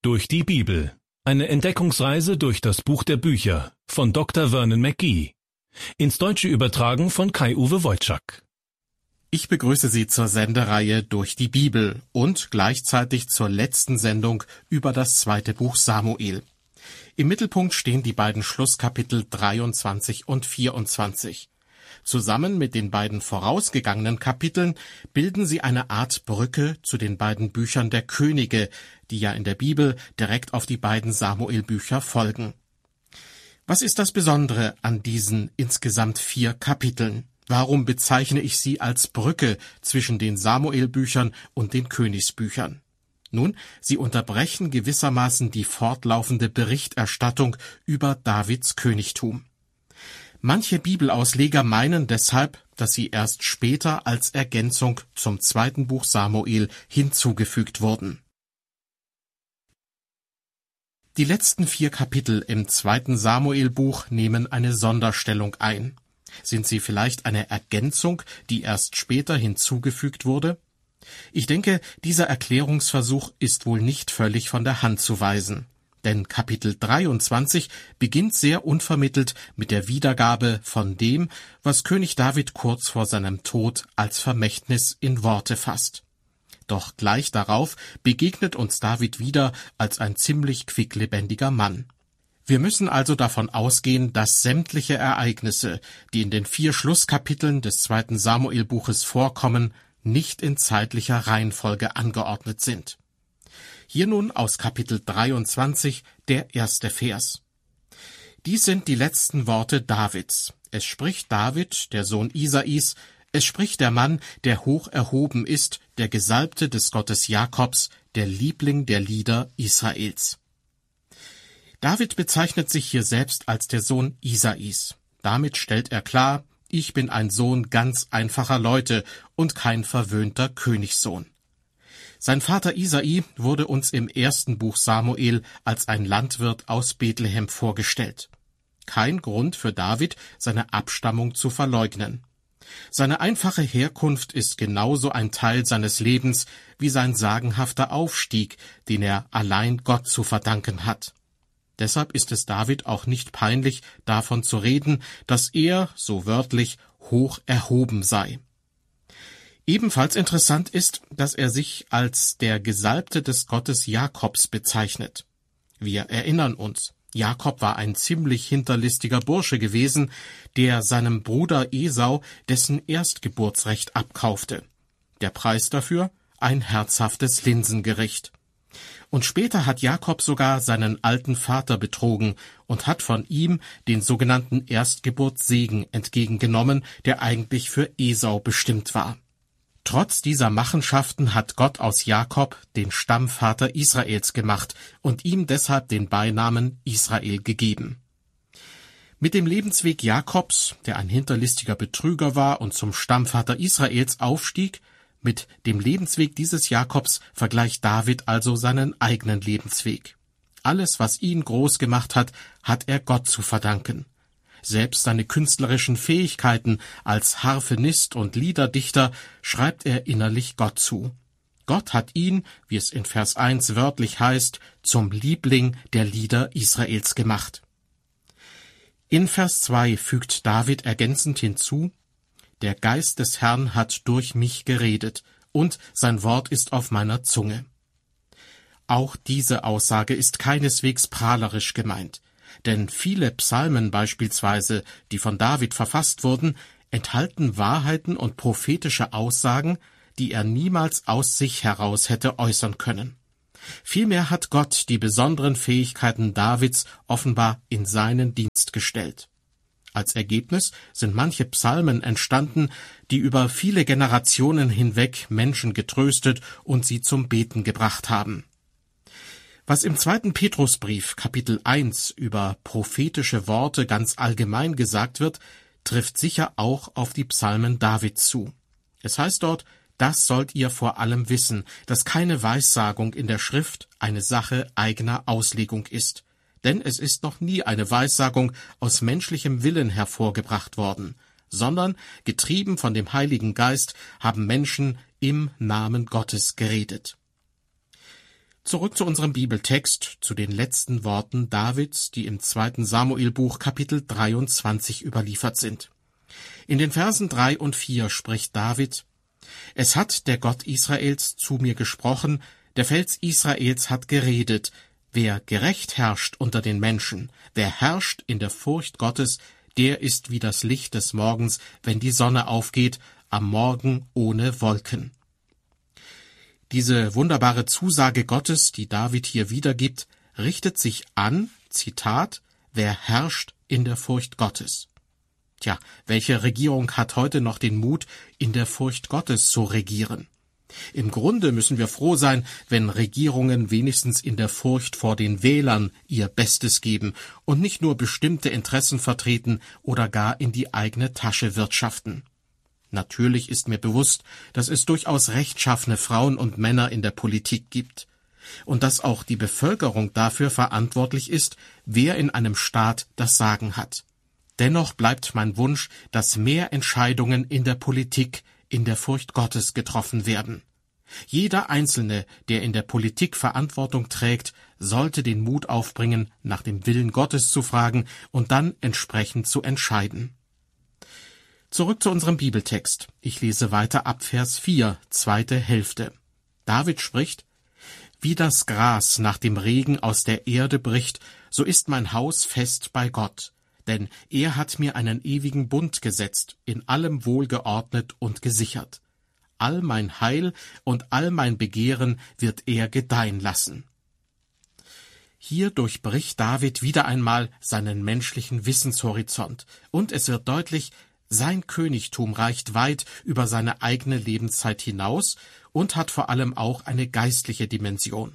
Durch die Bibel. Eine Entdeckungsreise durch das Buch der Bücher von Dr. Vernon McGee. Ins Deutsche übertragen von Kai-Uwe Wojczak. Ich begrüße Sie zur Sendereihe Durch die Bibel und gleichzeitig zur letzten Sendung über das zweite Buch Samuel. Im Mittelpunkt stehen die beiden Schlusskapitel 23 und 24. Zusammen mit den beiden vorausgegangenen Kapiteln bilden sie eine Art Brücke zu den beiden Büchern der Könige, die ja in der Bibel direkt auf die beiden Samuel-Bücher folgen. Was ist das Besondere an diesen insgesamt 4 Kapiteln? Warum bezeichne ich sie als Brücke zwischen den Samuel-Büchern und den Königsbüchern? Nun, sie unterbrechen gewissermaßen die fortlaufende Berichterstattung über Davids Königtum. Manche Bibelausleger meinen deshalb, dass sie erst später als Ergänzung zum zweiten Buch Samuel hinzugefügt wurden. Die letzten 4 Kapitel im zweiten Samuel-Buch nehmen eine Sonderstellung ein. Sind sie vielleicht eine Ergänzung, die erst später hinzugefügt wurde? Ich denke, dieser Erklärungsversuch ist wohl nicht völlig von der Hand zu weisen. Denn Kapitel 23 beginnt sehr unvermittelt mit der Wiedergabe von dem, was König David kurz vor seinem Tod als Vermächtnis in Worte fasst. Doch gleich darauf begegnet uns David wieder als ein ziemlich quicklebendiger Mann. Wir müssen also davon ausgehen, dass sämtliche Ereignisse, die in den 4 Schlusskapiteln des zweiten Samuel-Buches vorkommen, nicht in zeitlicher Reihenfolge angeordnet sind. Hier nun aus Kapitel 23 der erste Vers. Dies sind die letzten Worte Davids. Es spricht David, der Sohn Isais, es spricht der Mann, der hoch erhoben ist, der Gesalbte des Gottes Jakobs, der Liebling der Lieder Israels. David bezeichnet sich hier selbst als der Sohn Isais. Damit stellt er klar, ich bin ein Sohn ganz einfacher Leute und kein verwöhnter Königssohn. Sein Vater Isai wurde uns im ersten Buch Samuel als ein Landwirt aus Bethlehem vorgestellt. Kein Grund für David, seine Abstammung zu verleugnen. Seine einfache Herkunft ist genauso ein Teil seines Lebens wie sein sagenhafter Aufstieg, den er allein Gott zu verdanken hat. Deshalb ist es David auch nicht peinlich, davon zu reden, dass er, so wörtlich, hoch erhoben sei. Ebenfalls interessant ist, dass er sich als der Gesalbte des Gottes Jakobs bezeichnet. Wir erinnern uns, Jakob war ein ziemlich hinterlistiger Bursche gewesen, der seinem Bruder Esau dessen Erstgeburtsrecht abkaufte. Der Preis dafür? Ein herzhaftes Linsengericht. Und später hat Jakob sogar seinen alten Vater betrogen und hat von ihm den sogenannten Erstgeburtssegen entgegengenommen, der eigentlich für Esau bestimmt war. Trotz dieser Machenschaften hat Gott aus Jakob den Stammvater Israels gemacht und ihm deshalb den Beinamen Israel gegeben. Mit dem Lebensweg Jakobs, der ein hinterlistiger Betrüger war und zum Stammvater Israels aufstieg, mit dem Lebensweg dieses Jakobs vergleicht David also seinen eigenen Lebensweg. Alles, was ihn groß gemacht hat, hat er Gott zu verdanken. Selbst seine künstlerischen Fähigkeiten als Harfenist und Liederdichter schreibt er innerlich Gott zu. Gott hat ihn, wie es in Vers 1 wörtlich heißt, zum Liebling der Lieder Israels gemacht. In Vers 2 fügt David ergänzend hinzu, der Geist des Herrn hat durch mich geredet, und sein Wort ist auf meiner Zunge. Auch diese Aussage ist keineswegs prahlerisch gemeint. Denn viele Psalmen beispielsweise, die von David verfasst wurden, enthalten Wahrheiten und prophetische Aussagen, die er niemals aus sich heraus hätte äußern können. Vielmehr hat Gott die besonderen Fähigkeiten Davids offenbar in seinen Dienst gestellt. Als Ergebnis sind manche Psalmen entstanden, die über viele Generationen hinweg Menschen getröstet und sie zum Beten gebracht haben. Was im 2. Petrusbrief, Kapitel 1, über prophetische Worte ganz allgemein gesagt wird, trifft sicher auch auf die Psalmen Davids zu. Es heißt dort, das sollt ihr vor allem wissen, dass keine Weissagung in der Schrift eine Sache eigener Auslegung ist. Denn es ist noch nie eine Weissagung aus menschlichem Willen hervorgebracht worden, sondern, getrieben von dem Heiligen Geist, haben Menschen im Namen Gottes geredet. Zurück zu unserem Bibeltext, zu den letzten Worten Davids, die im 2. Samuelbuch Kapitel 23 überliefert sind. In den Versen 3 und 4 spricht David: Es hat der Gott Israels zu mir gesprochen, der Fels Israels hat geredet, wer gerecht herrscht unter den Menschen, wer herrscht in der Furcht Gottes, der ist wie das Licht des Morgens, wenn die Sonne aufgeht, am Morgen ohne Wolken. Diese wunderbare Zusage Gottes, die David hier wiedergibt, richtet sich an, Zitat, wer herrscht in der Furcht Gottes. Tja, welche Regierung hat heute noch den Mut, in der Furcht Gottes zu regieren? Im Grunde müssen wir froh sein, wenn Regierungen wenigstens in der Furcht vor den Wählern ihr Bestes geben und nicht nur bestimmte Interessen vertreten oder gar in die eigene Tasche wirtschaften. Natürlich ist mir bewusst, dass es durchaus rechtschaffene Frauen und Männer in der Politik gibt und dass auch die Bevölkerung dafür verantwortlich ist, wer in einem Staat das Sagen hat. Dennoch bleibt mein Wunsch, dass mehr Entscheidungen in der Politik in der Furcht Gottes getroffen werden. Jeder Einzelne, der in der Politik Verantwortung trägt, sollte den Mut aufbringen, nach dem Willen Gottes zu fragen und dann entsprechend zu entscheiden. Zurück zu unserem Bibeltext. Ich lese weiter ab Vers 4, zweite Hälfte. David spricht: Wie das Gras nach dem Regen aus der Erde bricht, so ist mein Haus fest bei Gott. Denn er hat mir einen ewigen Bund gesetzt, in allem wohlgeordnet und gesichert. All mein Heil und all mein Begehren wird er gedeihen lassen. Hier durchbricht David wieder einmal seinen menschlichen Wissenshorizont, und es wird deutlich, sein Königtum reicht weit über seine eigene Lebenszeit hinaus und hat vor allem auch eine geistliche Dimension.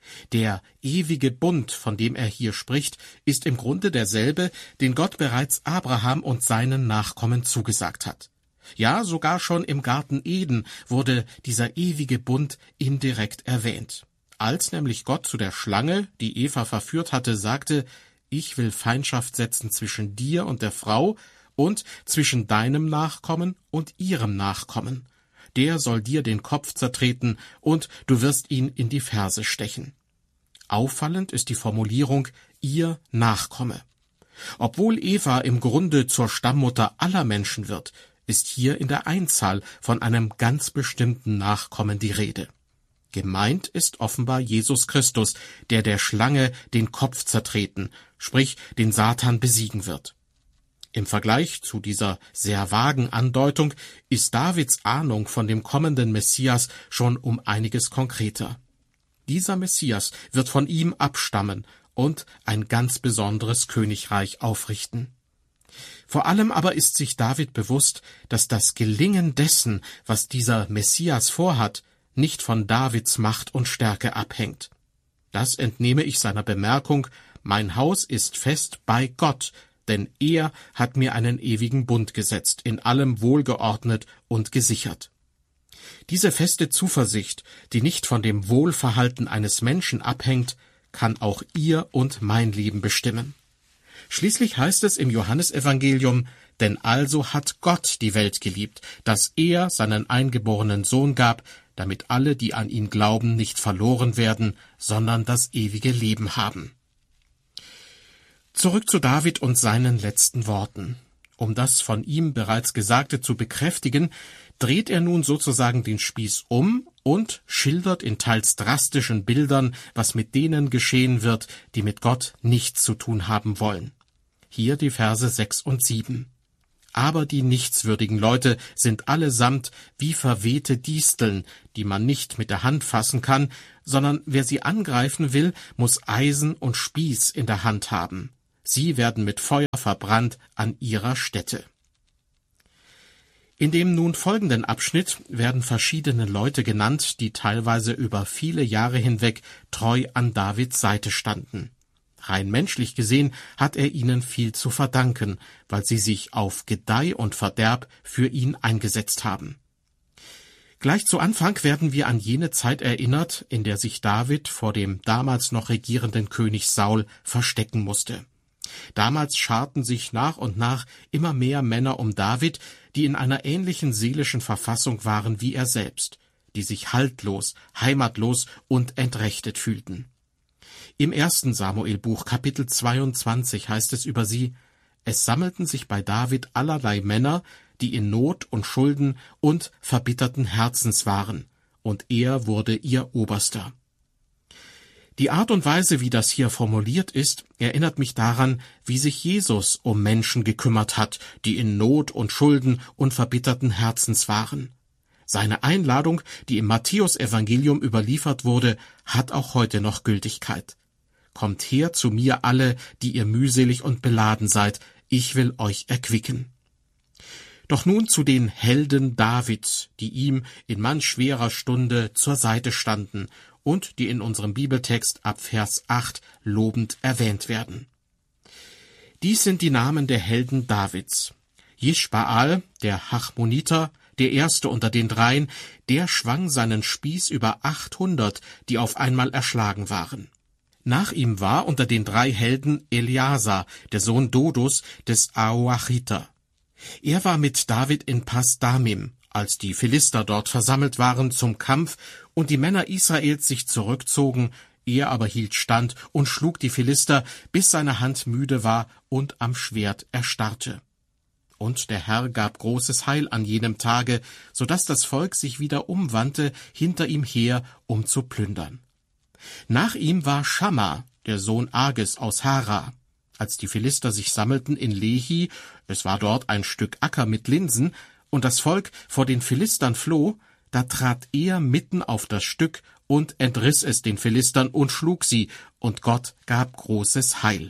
Der ewige Bund, von dem er hier spricht, ist im Grunde derselbe, den Gott bereits Abraham und seinen Nachkommen zugesagt hat. Ja, sogar schon im Garten Eden wurde dieser ewige Bund indirekt erwähnt. Als nämlich Gott zu der Schlange, die Eva verführt hatte, sagte: Ich will Feindschaft setzen zwischen dir und der Frau und zwischen deinem Nachkommen und ihrem Nachkommen. Der soll dir den Kopf zertreten, und du wirst ihn in die Ferse stechen. Auffallend ist die Formulierung ihr Nachkomme. Obwohl Eva im Grunde zur Stammmutter aller Menschen wird, ist hier in der Einzahl von einem ganz bestimmten Nachkommen die Rede. Gemeint ist offenbar Jesus Christus, der Schlange den Kopf zertreten, sprich den Satan besiegen wird. Im Vergleich zu dieser sehr vagen Andeutung ist Davids Ahnung von dem kommenden Messias schon um einiges konkreter. Dieser Messias wird von ihm abstammen und ein ganz besonderes Königreich aufrichten. Vor allem aber ist sich David bewusst, dass das Gelingen dessen, was dieser Messias vorhat, nicht von Davids Macht und Stärke abhängt. Das entnehme ich seiner Bemerkung: Mein Haus ist fest bei Gott, denn er hat mir einen ewigen Bund gesetzt, in allem wohlgeordnet und gesichert. Diese feste Zuversicht, die nicht von dem Wohlverhalten eines Menschen abhängt, kann auch ihr und mein Leben bestimmen. Schließlich heißt es im Johannesevangelium: Denn also hat Gott die Welt geliebt, dass er seinen eingeborenen Sohn gab, damit alle, die an ihn glauben, nicht verloren werden, sondern das ewige Leben haben. Zurück zu David und seinen letzten Worten. Um das von ihm bereits Gesagte zu bekräftigen, dreht er nun sozusagen den Spieß um und schildert in teils drastischen Bildern, was mit denen geschehen wird, die mit Gott nichts zu tun haben wollen. Hier die Verse 6 und 7. Aber die nichtswürdigen Leute sind allesamt wie verwehte Disteln, die man nicht mit der Hand fassen kann, sondern wer sie angreifen will, muss Eisen und Spieß in der Hand haben. Sie werden mit Feuer verbrannt an ihrer Stätte. In dem nun folgenden Abschnitt werden verschiedene Leute genannt, die teilweise über viele Jahre hinweg treu an Davids Seite standen. Rein menschlich gesehen hat er ihnen viel zu verdanken, weil sie sich auf Gedeih und Verderb für ihn eingesetzt haben. Gleich zu Anfang werden wir an jene Zeit erinnert, in der sich David vor dem damals noch regierenden König Saul verstecken musste. Damals scharten sich nach und nach immer mehr Männer um David, die in einer ähnlichen seelischen Verfassung waren wie er selbst. die sich haltlos, heimatlos und entrechtet fühlten. Im 1. Samuelbuch Kapitel 22 heißt es über sie: Es sammelten sich bei David allerlei Männer, die in Not und Schulden und verbitterten Herzens waren, und er wurde ihr Oberster. Die Art und Weise, wie das hier formuliert ist, erinnert mich daran, wie sich Jesus um Menschen gekümmert hat, die in Not und Schulden und verbitterten Herzens waren. Seine Einladung, die im Matthäusevangelium überliefert wurde, hat auch heute noch Gültigkeit. Kommt her zu mir alle, die ihr mühselig und beladen seid, ich will euch erquicken. Doch nun zu den Helden Davids, die ihm in manch schwerer Stunde zur Seite standen und die in unserem Bibeltext ab Vers 8 lobend erwähnt werden. Dies sind die Namen der Helden Davids. Jischbaal, der Hachmoniter, der erste unter den dreien, der schwang seinen Spieß über 800, die auf einmal erschlagen waren. Nach ihm war unter den 3 Helden Eleazar, der Sohn Dodos des Ahoachiter. Er war mit David in Pas-Damim, als die Philister dort versammelt waren zum Kampf und die Männer Israels sich zurückzogen, er aber hielt stand und schlug die Philister, bis seine Hand müde war und am Schwert erstarrte. Und der Herr gab großes Heil an jenem Tage, so dass das Volk sich wieder umwandte hinter ihm her, um zu plündern. Nach ihm war Schamma, der Sohn Ages aus Hara. Als die Philister sich sammelten in Lehi, es war dort ein Stück Acker mit Linsen, und das Volk vor den Philistern floh, da trat er mitten auf das Stück und entriss es den Philistern und schlug sie, und Gott gab großes Heil.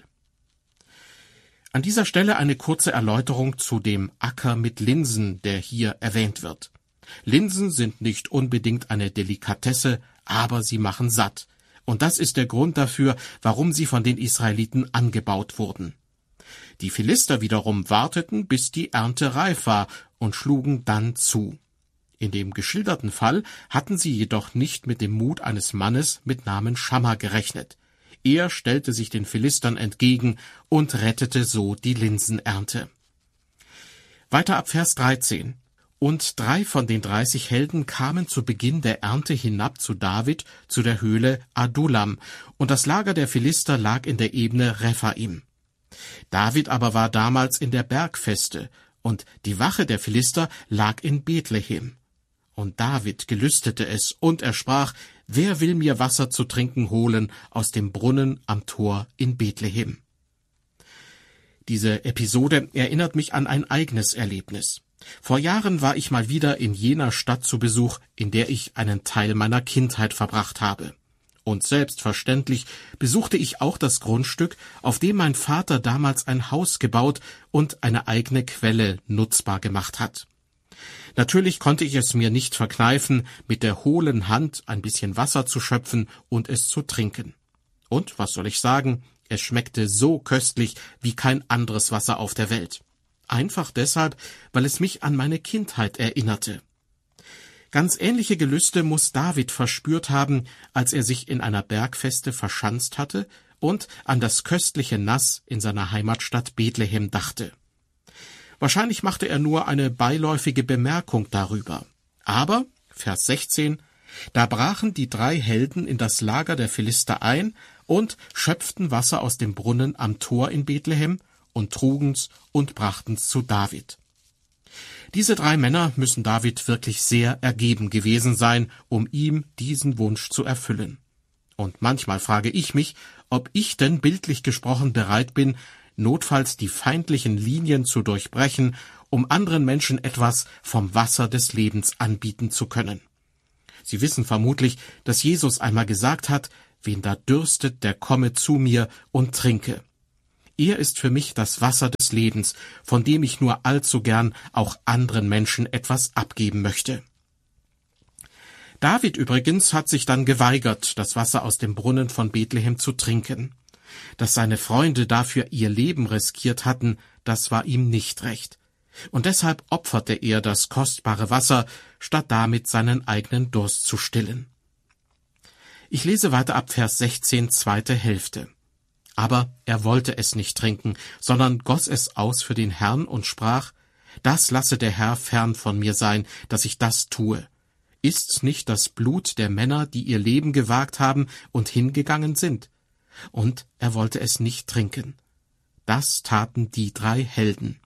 An dieser Stelle eine kurze Erläuterung zu dem Acker mit Linsen, der hier erwähnt wird. Linsen sind nicht unbedingt eine Delikatesse, aber sie machen satt. Und das ist der Grund dafür, warum sie von den Israeliten angebaut wurden. Die Philister wiederum warteten, bis die Ernte reif war, und schlugen dann zu. In dem geschilderten Fall hatten sie jedoch nicht mit dem Mut eines Mannes mit Namen Schamma gerechnet. Er stellte sich den Philistern entgegen und rettete so die Linsenernte. Weiter ab Vers 13. Und 3 von den 30 Helden kamen zu Beginn der Ernte hinab zu David, zu der Höhle Adullam, und das Lager der Philister lag in der Ebene Rephaim. David aber war damals in der Bergfeste, und die Wache der Philister lag in Bethlehem. Und David gelüstete es, und er sprach: Wer will mir Wasser zu trinken holen aus dem Brunnen am Tor in Bethlehem? Diese Episode erinnert mich an ein eigenes Erlebnis. Vor Jahren war ich mal wieder in jener Stadt zu Besuch, in der ich einen Teil meiner Kindheit verbracht habe. Und selbstverständlich besuchte ich auch das Grundstück, auf dem mein Vater damals ein Haus gebaut und eine eigene Quelle nutzbar gemacht hat. Natürlich konnte ich es mir nicht verkneifen, mit der hohlen Hand ein bisschen Wasser zu schöpfen und es zu trinken. Und, was soll ich sagen, es schmeckte so köstlich wie kein anderes Wasser auf der Welt. Einfach deshalb, weil es mich an meine Kindheit erinnerte. Ganz ähnliche Gelüste muss David verspürt haben, als er sich in einer Bergfeste verschanzt hatte und an das köstliche Nass in seiner Heimatstadt Bethlehem dachte. Wahrscheinlich machte er nur eine beiläufige Bemerkung darüber. Aber, Vers 16, da brachen die 3 Helden in das Lager der Philister ein und schöpften Wasser aus dem Brunnen am Tor in Bethlehem und trugen's und brachten's zu David. Diese 3 Männer müssen David wirklich sehr ergeben gewesen sein, um ihm diesen Wunsch zu erfüllen. Und manchmal frage ich mich, ob ich denn bildlich gesprochen bereit bin, notfalls die feindlichen Linien zu durchbrechen, um anderen Menschen etwas vom Wasser des Lebens anbieten zu können. Sie wissen vermutlich, dass Jesus einmal gesagt hat: Wen da dürstet, der komme zu mir und trinke. Er ist für mich das Wasser des Lebens, von dem ich nur allzu gern auch anderen Menschen etwas abgeben möchte. David übrigens hat sich dann geweigert, das Wasser aus dem Brunnen von Bethlehem zu trinken. Dass seine Freunde dafür ihr Leben riskiert hatten, das war ihm nicht recht. Und deshalb opferte er das kostbare Wasser, statt damit seinen eigenen Durst zu stillen. Ich lese weiter ab Vers 16, zweite Hälfte. Aber er wollte es nicht trinken, sondern goss es aus für den Herrn und sprach: Das lasse der Herr fern von mir sein, dass ich das tue. Ist's nicht das Blut der Männer, die ihr Leben gewagt haben und hingegangen sind? Und er wollte es nicht trinken. Das taten die 3 Helden.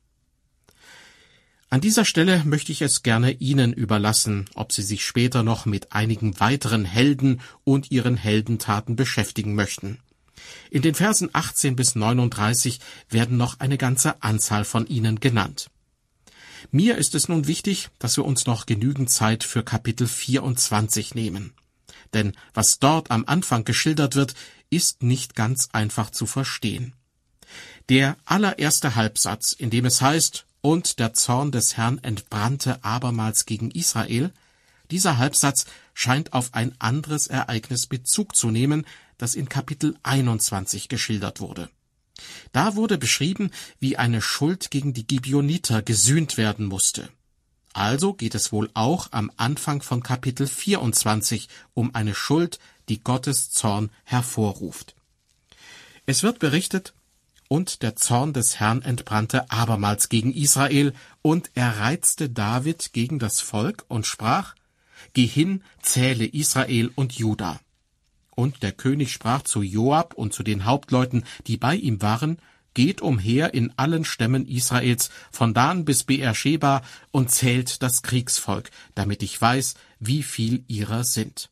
An dieser Stelle möchte ich es gerne Ihnen überlassen, ob Sie sich später noch mit einigen weiteren Helden und ihren Heldentaten beschäftigen möchten. In den Versen 18 bis 39 werden noch eine ganze Anzahl von ihnen genannt. Mir ist es nun wichtig, dass wir uns noch genügend Zeit für Kapitel 24 nehmen. Denn was dort am Anfang geschildert wird, ist nicht ganz einfach zu verstehen. Der allererste Halbsatz, in dem es heißt, und der Zorn des Herrn entbrannte abermals gegen Israel, dieser Halbsatz scheint auf ein anderes Ereignis Bezug zu nehmen, das in Kapitel 21 geschildert wurde. Da wurde beschrieben, wie eine Schuld gegen die Gibeoniter gesühnt werden musste. Also geht es wohl auch am Anfang von Kapitel 24 um eine Schuld, die Gottes Zorn hervorruft. Es wird berichtet, und der Zorn des Herrn entbrannte abermals gegen Israel, und er reizte David gegen das Volk und sprach, Geh hin, zähle Israel und Juda. Und der König sprach zu Joab und zu den Hauptleuten, die bei ihm waren, Geht umher in allen Stämmen Israels, von Dan bis Beersheba, und zählt das Kriegsvolk, damit ich weiß, wie viel ihrer sind.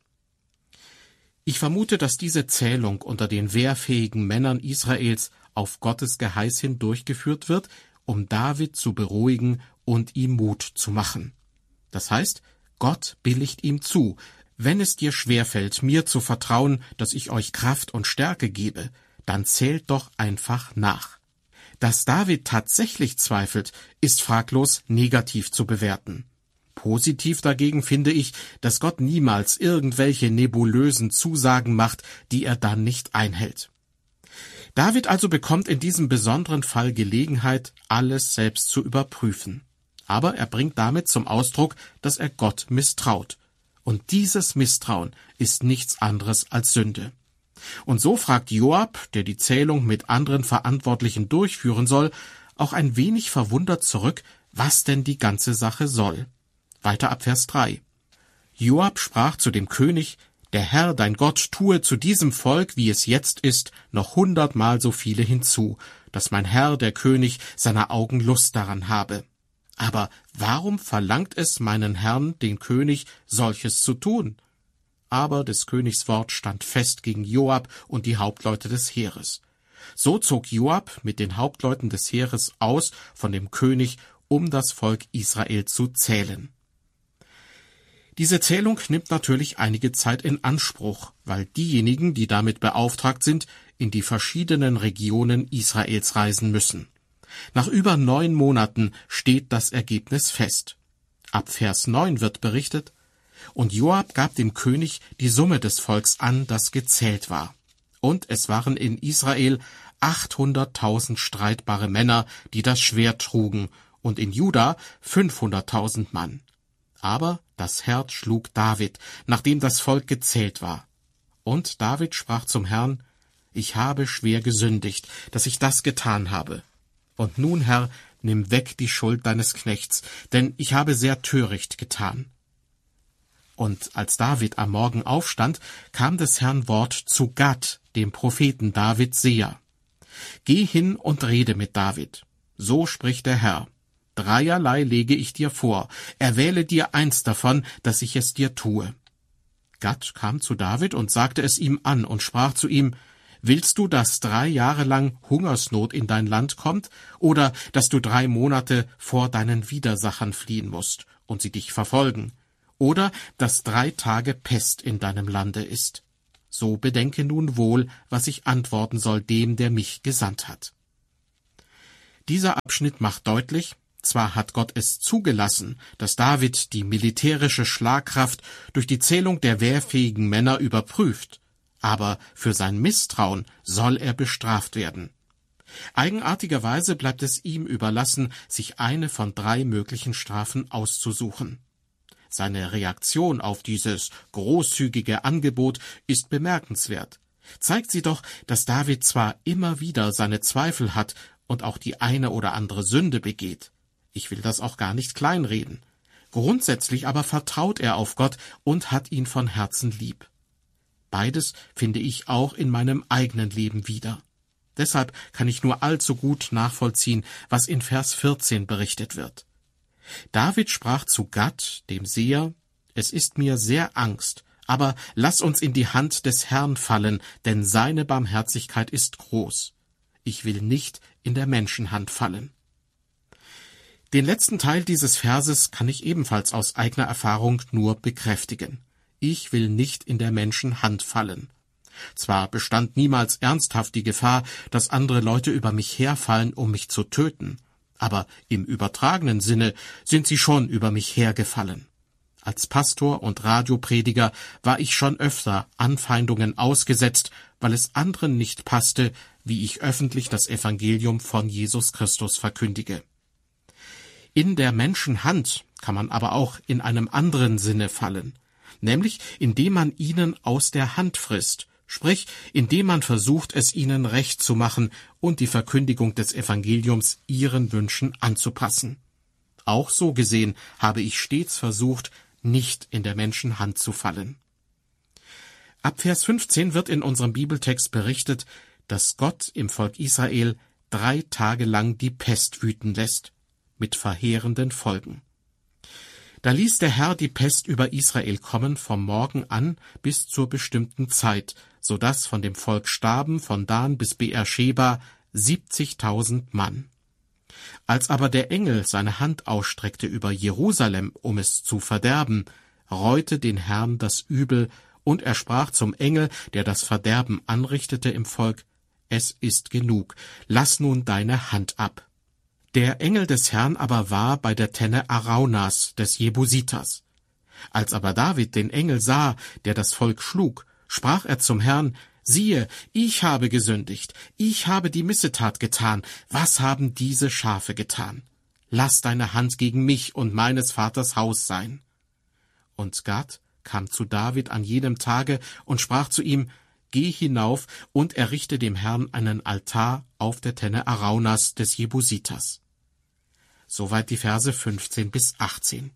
Ich vermute, dass diese Zählung unter den wehrfähigen Männern Israels auf Gottes Geheiß hin durchgeführt wird, um David zu beruhigen und ihm Mut zu machen. Das heißt, Gott billigt ihm zu, wenn es dir schwerfällt, mir zu vertrauen, dass ich euch Kraft und Stärke gebe, dann zählt doch einfach nach. Dass David tatsächlich zweifelt, ist fraglos negativ zu bewerten. Positiv dagegen finde ich, dass Gott niemals irgendwelche nebulösen Zusagen macht, die er dann nicht einhält. David also bekommt in diesem besonderen Fall Gelegenheit, alles selbst zu überprüfen. Aber er bringt damit zum Ausdruck, dass er Gott misstraut. Und dieses Misstrauen ist nichts anderes als Sünde. Und so fragt Joab, der die Zählung mit anderen Verantwortlichen durchführen soll, auch ein wenig verwundert zurück, was denn die ganze Sache soll. Weiter ab Vers 3. Joab sprach zu dem König, Der Herr, dein Gott, tue zu diesem Volk, wie es jetzt ist, noch 100-mal so viele hinzu, dass mein Herr, der König, seiner Augen Lust daran habe. Aber warum verlangt es meinen Herrn, den König, solches zu tun? Aber des Königs Wort stand fest gegen Joab und die Hauptleute des Heeres. So zog Joab mit den Hauptleuten des Heeres aus von dem König, um das Volk Israel zu zählen. Diese Zählung nimmt natürlich einige Zeit in Anspruch, weil diejenigen, die damit beauftragt sind, in die verschiedenen Regionen Israels reisen müssen. Nach über 9 Monaten steht das Ergebnis fest. Ab Vers 9 wird berichtet, und Joab gab dem König die Summe des Volks an, das gezählt war. Und es waren in Israel 800.000 streitbare Männer, die das Schwert trugen, und in Juda 500.000 Mann. Aber das Herz schlug David, nachdem das Volk gezählt war. Und David sprach zum Herrn, Ich habe schwer gesündigt, dass ich das getan habe. Und nun, Herr, nimm weg die Schuld deines Knechts, denn ich habe sehr töricht getan. Und als David am Morgen aufstand, kam des Herrn Wort zu Gad, dem Propheten David Seher. Geh hin und rede mit David. So spricht der Herr. 3 lege ich dir vor, erwähle dir eins davon, dass ich es dir tue. Gad kam zu David und sagte es ihm an und sprach zu ihm, Willst du, dass 3 Jahre lang Hungersnot in dein Land kommt, oder dass du 3 Monate vor deinen Widersachern fliehen musst und sie dich verfolgen, oder dass 3 Tage Pest in deinem Lande ist? So bedenke nun wohl, was ich antworten soll dem, der mich gesandt hat. Dieser Abschnitt macht deutlich, zwar hat Gott es zugelassen, dass David die militärische Schlagkraft durch die Zählung der wehrfähigen Männer überprüft, aber für sein Misstrauen soll er bestraft werden. Eigenartigerweise bleibt es ihm überlassen, sich eine von 3 möglichen Strafen auszusuchen. Seine Reaktion auf dieses großzügige Angebot ist bemerkenswert. Zeigt sie doch, dass David zwar immer wieder seine Zweifel hat und auch die eine oder andere Sünde begeht. Ich will das auch gar nicht kleinreden. Grundsätzlich aber vertraut er auf Gott und hat ihn von Herzen lieb. Beides finde ich auch in meinem eigenen Leben wieder. Deshalb kann ich nur allzu gut nachvollziehen, was in Vers 14 berichtet wird. David sprach zu Gad, dem Seher: Es ist mir sehr Angst, aber lass uns in die Hand des Herrn fallen, denn seine Barmherzigkeit ist groß. Ich will nicht in der Menschenhand fallen. Den letzten Teil dieses Verses kann ich ebenfalls aus eigener Erfahrung nur bekräftigen. Ich will nicht in der Menschenhand fallen. Zwar bestand niemals ernsthaft die Gefahr, dass andere Leute über mich herfallen, um mich zu töten, aber im übertragenen Sinne sind sie schon über mich hergefallen. Als Pastor und Radioprediger war ich schon öfter Anfeindungen ausgesetzt, weil es anderen nicht passte, wie ich öffentlich das Evangelium von Jesus Christus verkündige. In der Menschenhand kann man aber auch in einem anderen Sinne fallen, nämlich indem man ihnen aus der Hand frisst, sprich indem man versucht, es ihnen recht zu machen und die Verkündigung des Evangeliums ihren Wünschen anzupassen. Auch so gesehen habe ich stets versucht, nicht in der Menschenhand zu fallen. Ab Vers 15 wird in unserem Bibeltext berichtet, dass Gott im Volk Israel 3 Tage lang die Pest wüten lässt, mit verheerenden Folgen. Da ließ der Herr die Pest über Israel kommen vom Morgen an bis zur bestimmten Zeit, so dass von dem Volk starben von Dan bis Beersheba 70.000 Mann. Als aber der Engel seine Hand ausstreckte über Jerusalem, um es zu verderben, reute den Herrn das Übel, und er sprach zum Engel, der das Verderben anrichtete im Volk: Es ist genug, lass nun deine Hand ab. Der Engel des Herrn aber war bei der Tenne Araunas des Jebusiters. Als aber David den Engel sah, der das Volk schlug, sprach er zum Herrn: Siehe, ich habe gesündigt, ich habe die Missetat getan, was haben diese Schafe getan? Lass deine Hand gegen mich und meines Vaters Haus sein. Und Gad kam zu David an jenem Tage und sprach zu ihm: Geh hinauf und errichte dem Herrn einen Altar auf der Tenne Araunas des Jebusiters. Soweit die Verse 15 bis 18.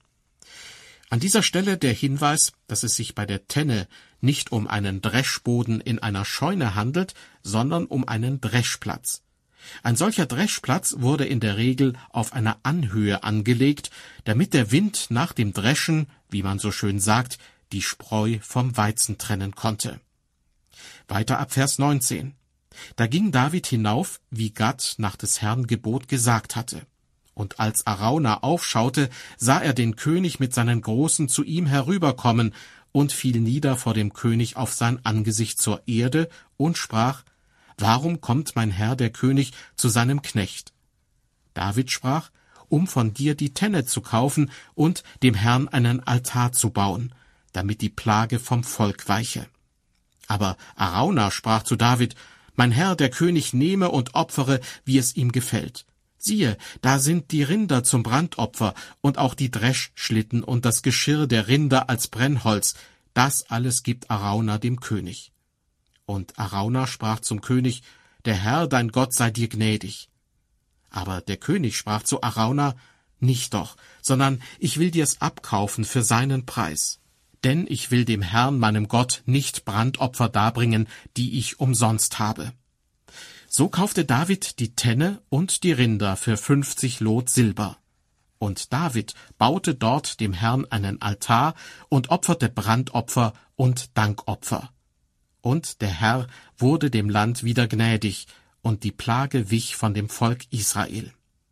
An dieser Stelle der Hinweis, dass es sich bei der Tenne nicht um einen Dreschboden in einer Scheune handelt, sondern um einen Dreschplatz. Ein solcher Dreschplatz wurde in der Regel auf einer Anhöhe angelegt, damit der Wind nach dem Dreschen, wie man so schön sagt, die Spreu vom Weizen trennen konnte. Weiter ab Vers 19. Da ging David hinauf, wie Gad nach des Herrn Gebot gesagt hatte. Und als Arauna aufschaute, sah er den König mit seinen Großen zu ihm herüberkommen und fiel nieder vor dem König auf sein Angesicht zur Erde und sprach: Warum kommt mein Herr der König zu seinem Knecht? David sprach: Um von dir die Tenne zu kaufen und dem Herrn einen Altar zu bauen, damit die Plage vom Volk weiche. Aber Arauna sprach zu David: Mein Herr der König nehme und opfere, wie es ihm gefällt. Siehe, da sind die Rinder zum Brandopfer und auch die Dreschschlitten und das Geschirr der Rinder als Brennholz. Das alles gibt Arauna dem König. Und Arauna sprach zum König: Der Herr, dein Gott, sei dir gnädig. Aber der König sprach zu Arauna: Nicht doch, sondern ich will dir's abkaufen für seinen Preis. Denn ich will dem Herrn, meinem Gott, nicht Brandopfer darbringen, die ich umsonst habe. So kaufte David die Tenne und die Rinder für 50 Lot Silber. Und David baute dort dem Herrn einen Altar und opferte Brandopfer und Dankopfer. Und der Herr wurde dem Land wieder gnädig, und die Plage wich von dem Volk Israel.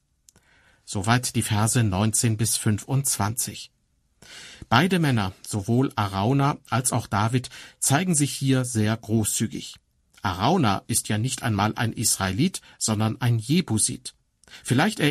Soweit die Verse 19 bis 25. Beide Männer, sowohl Arauna als auch David, zeigen sich hier sehr großzügig. Arauna ist ja nicht einmal ein Israelit, sondern ein Jebusit. Vielleicht